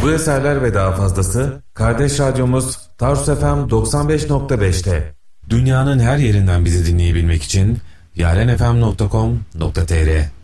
Bu eserler ve daha fazlası kardeş radyomuz Tarsus FM 95.5'te. Dünyanın her yerinden bizi dinleyebilmek için yarenfm.com.tr